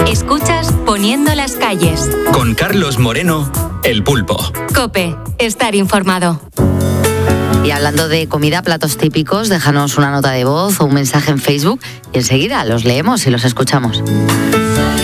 Escuchas Poniendo las calles. Con Carlos Moreno, El Pulpo. COPE, estar informado. Y hablando de comida, platos típicos, déjanos una nota de voz o un mensaje en Facebook y enseguida los leemos y los escuchamos.